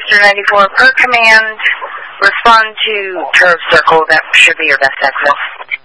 Master 94, per command, respond to Turf Circle. That should be your best access.